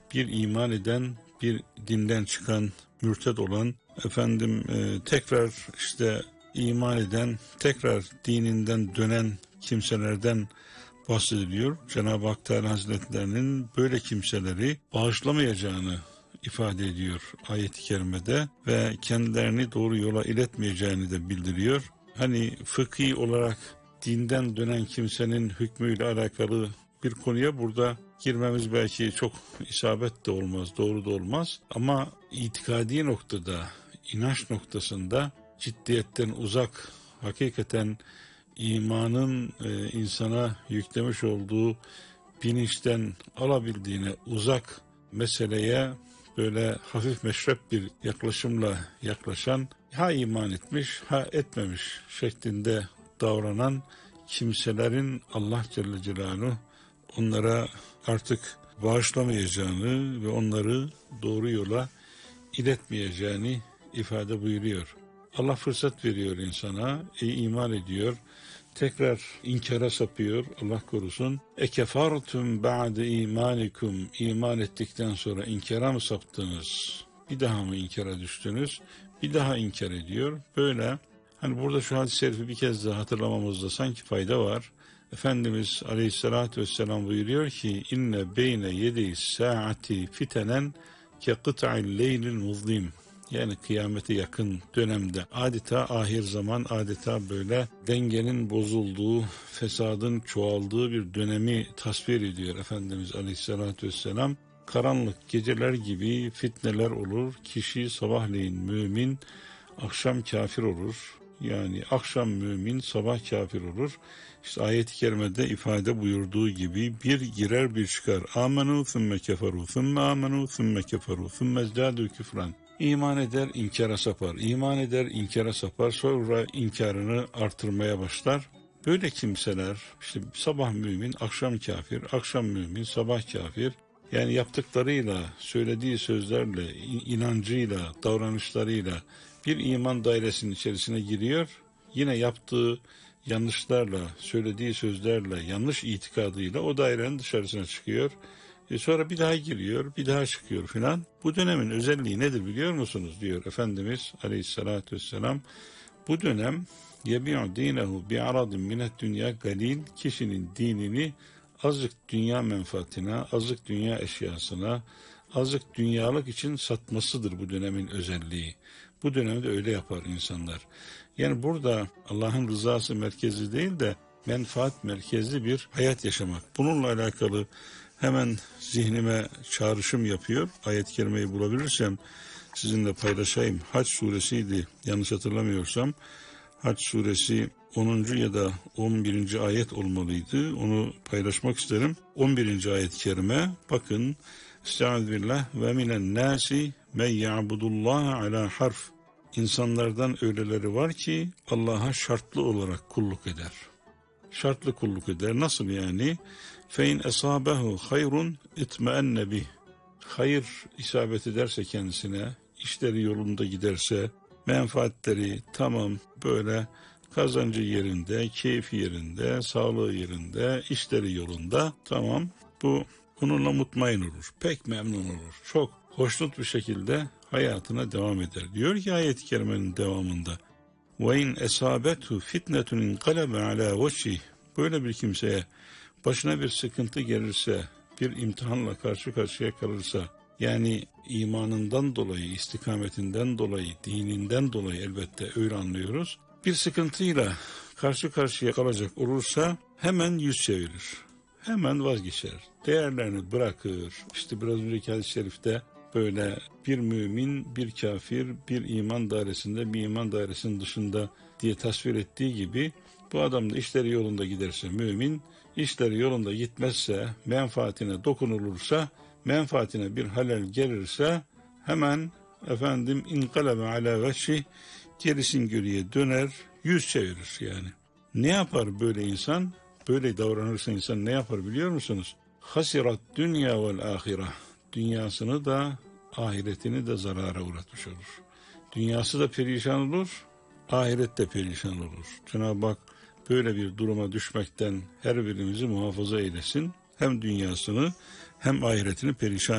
bir iman eden, bir dinden çıkan, mürted olan, tekrar işte iman eden, tekrar dininden dönen kimselerden bahsediliyor. Cenab-ı Hak Teala Hazretlerinin böyle kimseleri bağışlamayacağını ifade ediyor ayet-i kerimede ve kendilerini doğru yola iletmeyeceğini de bildiriyor. Hani fıkhi olarak dinden dönen kimsenin hükmüyle alakalı bir konuya burada girmemiz belki çok isabet de olmaz, doğru da olmaz. Ama itikadi noktada, inanç noktasında ciddiyetten uzak, hakikaten imanın insana yüklemiş olduğu bilinçten alabildiğine uzak meseleye böyle hafif meşrep bir yaklaşımla yaklaşan, ha iman etmiş ha etmemiş şeklinde davranan kimselerin Allah Celle Celaluhu onlara artık bağışlamayacağını ve onları doğru yola iletmeyeceğini ifade buyuruyor. Allah fırsat veriyor insana, iman ediyor, tekrar inkara sapıyor, Allah korusun. Ekefartum ba'de imanikum, iman ettikten sonra inkara mı saptınız? Bir daha mı inkara düştünüz? Bir daha inkar ediyor. Böyle, hani burada şu hadis-i şerifi bir kez daha hatırlamamızda sanki fayda var. Efendimiz Aleyhisselatü Vesselam buyuruyor ki inne beyne yedeyi saati fitenen ke kıta'il leylil muzlim. Yani kıyamete yakın dönemde adeta ahir zaman, adeta böyle dengenin bozulduğu, fesadın çoğaldığı bir dönemi tasvir ediyor Efendimiz Aleyhisselatü Vesselam. Karanlık geceler gibi fitneler olur. Kişi sabahleyin mümin, akşam kafir olur. Yani akşam mümin, sabah kafir olur. İşte ayet-i kerimede ifade buyurduğu gibi bir girer bir çıkar. Amenu thumme keferu, thumme amenu thumme keferu, thumme ezdadu küfran. İman eder, inkara sapar. İman eder, inkara sapar. Sonra inkarını artırmaya başlar. Böyle kimseler işte sabah mümin, akşam kafir, akşam mümin, sabah kafir. Yani yaptıklarıyla, söylediği sözlerle, inancıyla, davranışlarıyla bir iman dairesinin içerisine giriyor. Yine yaptığı yanlışlarla, söylediği sözlerle, yanlış itikadıyla o dairenin dışarısına çıkıyor. Sonra bir daha giriyor, bir daha çıkıyor filan. Bu dönemin özelliği nedir biliyor musunuz diyor Efendimiz Aleyhisselatü Vesselam. Bu dönem yebi'u dinehu bi'aradin minet dünya galil, kişinin dinini azıcık dünya menfaatine, azıcık dünya eşyasına, azıcık dünyalık için satmasıdır bu dönemin özelliği. Bu dönemde öyle yapar insanlar. Yani burada Allah'ın rızası merkezi değil de menfaat merkezli bir hayat yaşamak. Bununla alakalı hemen zihnime çağrışım yapıyor. Ayet-i kerimeyi bulabilirsem sizinle paylaşayım. Hac suresiydi yanlış hatırlamıyorsam. Hac suresi 10. ya da 11. ayet olmalıydı. Onu paylaşmak isterim. 11. ayet-i kerime bakın. Estağfirullah ve minen nasi men ya'budullaha ala harf. İnsanlardan öyleleri var ki Allah'a şartlı olarak kulluk eder. Şartlı kulluk eder. Nasıl yani? Fein esabehu hayrun itmeenne bih. Hayır isabet ederse kendisine, işleri yolunda giderse, menfaatleri tamam böyle kazancı yerinde, keyfi yerinde, sağlığı yerinde, işleri yolunda tamam. Bu onunla mutmain olur. Pek memnun olur. Çok hoşnut bir şekilde hayatına devam eder. Diyor ki ayet-i kerimenin devamında وَاِنْ اَسَابَتْهُ فِتْنَةٌ اِنْقَلَبَ عَلَى وَجْهِهِ. Böyle bir kimseye başına bir sıkıntı gelirse, bir imtihanla karşı karşıya kalırsa, yani imanından dolayı, istikametinden dolayı, dininden dolayı elbette öyle anlıyoruz. Bir sıkıntıyla karşı karşıya kalacak olursa hemen yüz çevirir. Hemen vazgeçer. Değerlerini bırakır. İşte biraz önceki hadis-i şerifte böyle bir mümin, bir kafir, bir iman dairesinde, bir iman dairesinin dışında diye tasvir ettiği gibi bu adam da işleri yolunda giderse mümin, işleri yolunda gitmezse, menfaatine dokunulursa, menfaatine bir halel gelirse hemen inkalebe ala veşi, gerisin geriye döner, yüz çevirir yani. Ne yapar böyle insan? Böyle davranırsa insan ne yapar biliyor musunuz? Hasirat dünya vel ahire. Dünyasını da ahiretini de zarara uğratmış olur. Dünyası da perişan olur, ahiret de perişan olur. Cenab-ı Hak böyle bir duruma düşmekten her birimizi muhafaza eylesin. Hem dünyasını hem ahiretini perişan